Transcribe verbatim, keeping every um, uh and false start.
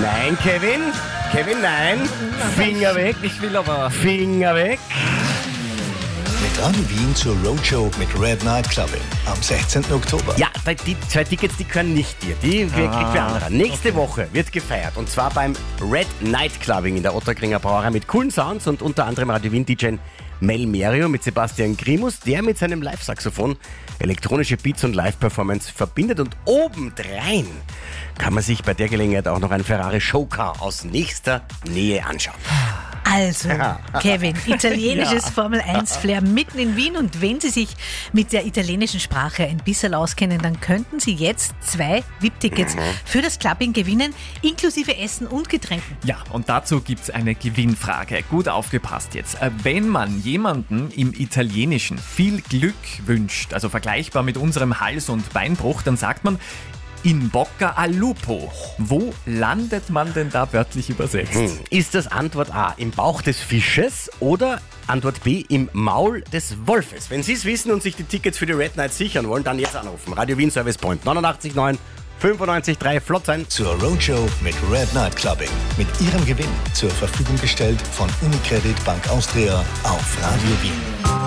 Nein, Kevin. Kevin, nein. Finger weg. Ich will aber. Finger weg. Mit Radio Wien zur Roadshow mit Red Night Clubbing am sechzehnten Oktober. Ja, die zwei Tickets, die gehören nicht dir. Die kriegt ah, wer anderer. Nächste okay. Woche wird gefeiert. Und zwar beim Red Night Clubbing in der Ottakringer Brauerei mit coolen Sounds und unter anderem Radio Wien-D J Mel Merio mit Sebastian Grimus, der mit seinem Live-Saxophon elektronische Beats und Live-Performance verbindet. Und obendrein kann man sich bei der Gelegenheit auch noch ein Ferrari Showcar aus nächster Nähe anschauen. Also, Kevin, italienisches ja. Formel eins Flair mitten in Wien. Und wenn Sie sich mit der italienischen Sprache ein bisschen auskennen, dann könnten Sie jetzt zwei V I P-Tickets mhm. für das Clubbing gewinnen, inklusive Essen und Getränken. Ja, und dazu gibt es eine Gewinnfrage. Gut aufgepasst jetzt. Wenn man jemanden im Italienischen viel Glück wünscht, also vergleichbar mit unserem Hals- und Beinbruch, dann sagt man in bocca al lupo. Wo landet man denn da wörtlich übersetzt? Hm. Ist das Antwort A im Bauch des Fisches oder Antwort B im Maul des Wolfes? Wenn Sie es wissen und sich die Tickets für die Red Night sichern wollen, dann jetzt anrufen. Radio Wien Service Point neunundachtzig neun fünfundneunzig drei. Flott sein. Zur Roadshow mit Red Night Clubbing. Mit Ihrem Gewinn zur Verfügung gestellt von Unicredit Bank Austria auf Radio Wien.